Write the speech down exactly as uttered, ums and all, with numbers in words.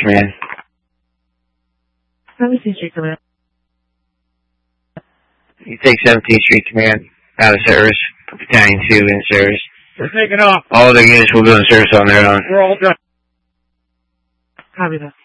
Command. seventeenth Street Command. You take seventeenth Street Command out of service. Battalion two in service. We're taking off. All the units will go in service on their own. We're all done. Copy that.